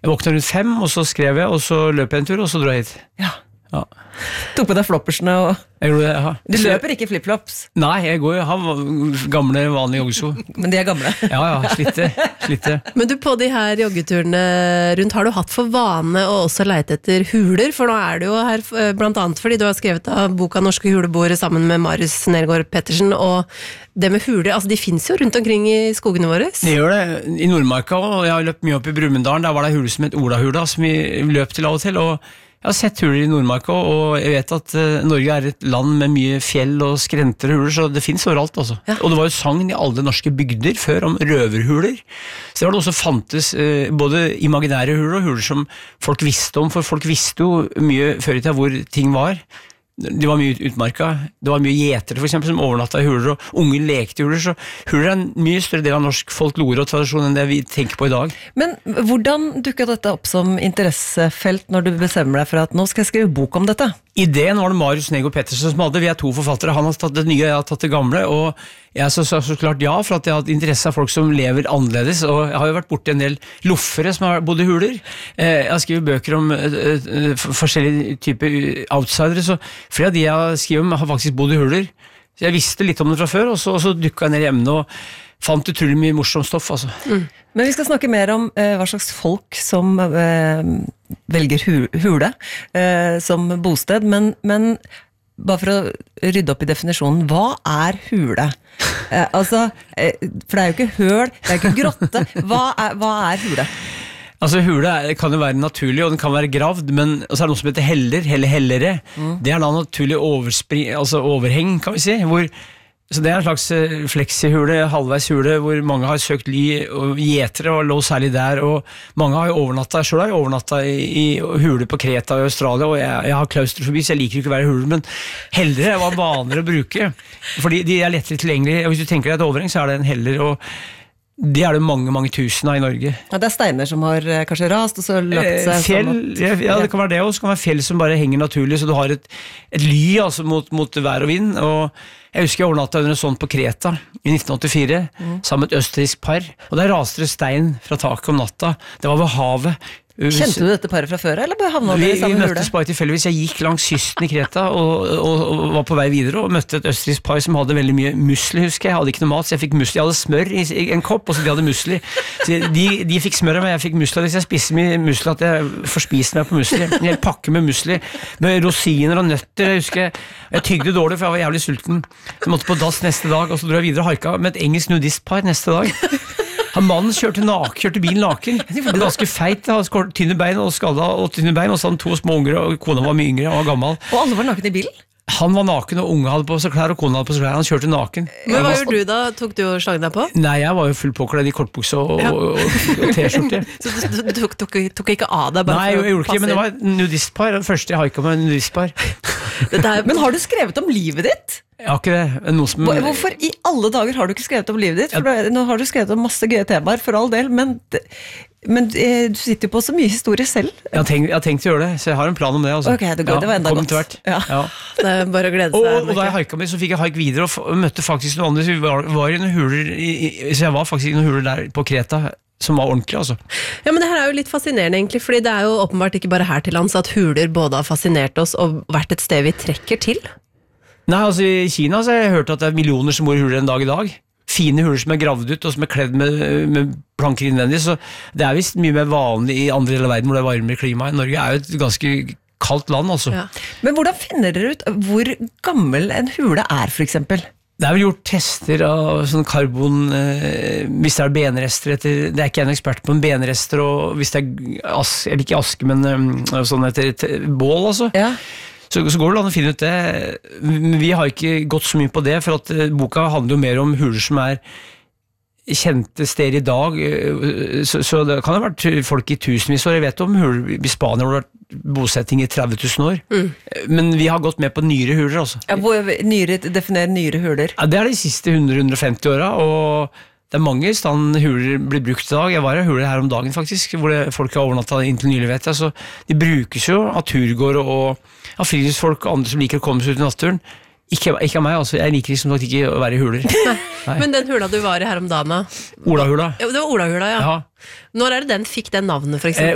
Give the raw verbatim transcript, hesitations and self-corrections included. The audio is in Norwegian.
Jeg våknet rundt fem, og så skrev jeg, og så løp jeg en tur, og så dro jeg hit. Ja. Ja. Tok på deg floppersene og... Jeg gjorde det, ja. Du løper ikke flip-flops? Nei, jeg går, jeg har gamle, vanlige joggesko. Men de er gamle. Ja, ja, slitte, slitte. Men du, på de her joggeturene rundt, har du hatt for vane å også leite etter huler? For nå er du jo her, blant annet fordi du har skrevet av boka Norske huleboere sammen med Marius Nergård Pettersen, og det med huler, altså de finnes jo rundt omkring i skogene våre. Det gjør det, i Nordmarka, og jeg har løpt mye opp i Brumunddalen, der var det hule som het Olahula, som vi løp til av og til, og jeg har sett huler i Nordmarka, og jeg vet at uh, Norge er et land med mye fjell og skrenter huler, så det finnes overalt altså. Ja. Og det var jo sagn i alle norske bygder før om røverhuler. Så det var det også fantes uh, både imaginære huler og huler som folk visste om, for folk visste jo mye før i tida hvor ting var. Det var mye utmarka, det var mye gjetere for eksempel som overnatta i huler, og unge lekte i huler, så huler er en mye større del av norsk folklore og tradisjon enn det vi tenker på i dag. Men hvordan dukket dette opp som interessefelt når du bestemmer deg for at nå skal jeg skrive bok om dette? Ideen var det Marius Nergård Pettersen som hadde, vi er to forfattere, han har tatt det nye, jeg har tatt det gamle, og jeg sa så, så klart ja, for at jeg har hatt interesse av folk som lever annerledes, og jeg har jo vært borte en del loffere som har bodd i huler. Jeg har skrevet bøker om uh, forskjellige typer outsidere, så flere av de jeg skriver om har faktisk bodd i huler. Så jeg visste litt om det fra før, og så, og så dukket jeg ned i emnet og fant utrolig mye morsomt stoff. Altså. Mm. Men vi skal snakke mer om uh, hva slags folk som uh, velger hu hule uh, som bosted, men, men bare for å rydde opp i definisjonen, hva er hule? Eh, altså, eh, for det er jo ikke høl, det er ikke grotte. Hva er, hva er hule? Altså hule er, kan jo være naturlig, og den kan være gravd, men så er det noe som heter heller, eller hellere. Mm. Det er da naturlig altså overheng, kan vi si, hvor så det er en slags fleksihule, halvveishule, hvor mange har søkt ly, og gjetere og lå særlig der, og mange har jo overnattet, selv har jeg overnattet i, i hule på Kreta i Australia, og jeg, jeg har klaustrofobi, så jeg liker ikke å være i hulen, men heller var vaner å bruke, fordi de er lettere tilgjengelige, og hvis du tenker deg et overheng, så er det en heller, og det er det mange, mange tusen av i Norge. Ja, det er steiner som har kanskje rast, og så lagt seg fjell, sånn. Ja, det kan være det også, så kan være fjell som bare henger naturlig, så du har et, et ly altså, mot, mot vær og vind, og jeg husker jeg overnattet under en sånn på Kreta i nitten åttifire, mm. sammen med et østerriksk par, og der raste det stein fra taket om natta, det var ved havet. Kjente du dette paret fra før, eller havnet vi, dere sammen vi hule? møttes bare tilfeldigvis, jeg gikk langs kysten i Kreta og, og, og var på vei videre og møtte et østerriksk par som hadde veldig mye musli, husker jeg, jeg hadde ikke noe mat, så jeg fikk musli, jeg hadde smør i, i en kopp, og så de hadde musli, så de, de fikk smør, men jeg fikk musli, og hvis jeg spiste mye musli, at jeg forspiste meg på musli, en hel pakke med musli, med rosiner og nøtter, jeg husker, jeg tygde dårlig, for jeg var jævlig sulten, så jeg måtte på dass neste dag, og så dro jeg videre og haika med et engelsk nudistpar neste dag. Han mannen kjørte, nak, kjørte bilen naken, han var ganske feit, hadde tynne bein og skada og tynne bein, og så hadde han to små unger, og kona var mye yngre og var gammel. Og alle var naken i bilen? Han var naken, og unge hadde på seg klær, og kona hadde på seg klær, han kjørte naken. Men hva gjorde du da? Tok du og slang deg på? Nei, jeg var jo full påkledd i kortbukse og, ja. og, og t-skjorte. Så du, du tok, tok, tok ikke av deg bare Nei, jeg gjorde ikke, men det var et nudistpar, det første jeg haika med nudistpar. Er, men har du skrevet om livet ditt? Jeg har ikke det. Noe som... Hvorfor i alle dager har du ikke skrevet om livet ditt? For ja. Nå har du skrevet om masse gøye temaer, for all del, men, men du sitter jo på så mye historie selv. Jeg har, tenkt, jeg har tenkt å gjøre det, så jeg har en plan om det. Altså. Ok, det, går, ja, det var enda godt. Ja. Ja. Det er bare å glede seg. Og, og da jeg haika med, så fikk jeg haik videre, og møtte faktisk noen andre, så vi var, var i noen huler, i, så jeg var faktisk i noen huler der på Kreta, som var ordentlig, altså. Ja, men det her er jo litt fascinerende egentlig, fordi det er jo åpenbart ikke bare her til lands at huler både har fascinert oss og vært et sted vi trekker til. Nei, altså i Kina så har jeg hørt at det er millioner som bor i huler en dag i dag. Fine huler som er gravd ut og som er kledd med, med planker innvendig, så det er vist mye mer vanlig i andre deler av verden hvor det er varmere klima. Norge er jo et ganske kaldt land, altså. Ja. Men hvordan finner dere ut hvor gammel en hule er, for eksempel? Det er vel gjort tester av sånn karbon, eh, hvis det er benrester etter, det er ikke en ekspert på en benrester, og hvis det er as, eller ikke aske, men eh, sånn etter et bål, altså. Ja. Så, så går det an å finne ut det. Vi har ikke gått så mye på det, for at uh, boka handler jo mer om huler som er kjente steder i dag, uh, så, så det kan ha vært folk i tusenvis år. Jeg vet om huler i Spania hvor det har vært bosetting i tretti tusen år, mm. men vi har gått med på nyere huler altså. Ja, hvor nyere, definer nyere huler? Ja, det er de siste hundre til hundre og femti åra, og det er mange stand huler blir brukt i dag. Jeg var i huler her om dagen faktisk, hvor det, folk har overnattet inntil nylig, vet jeg, så de brukes jo av turgård og av friluftsfolk og andre som liker å komme seg ut i naturen. Ikke, ikke av meg, altså. Jeg liker liksom ikke å være i huler. Nei. Men den hula du var i her om dagen da? Olahula. Ja, det var Olahula, ja. ja. Når er det den fikk den navnet, for eksempel?